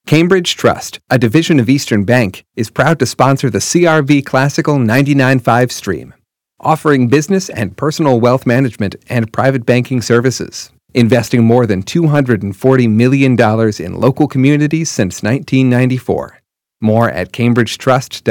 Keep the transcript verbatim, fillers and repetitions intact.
Cambridge Trust, a division of Eastern Bank, is proud to sponsor the C R V Classical ninety-nine point five stream, offering business and personal wealth management and private banking services, investing more than two hundred forty million dollars in local communities since nineteen ninety-four. More at cambridge trust dot com.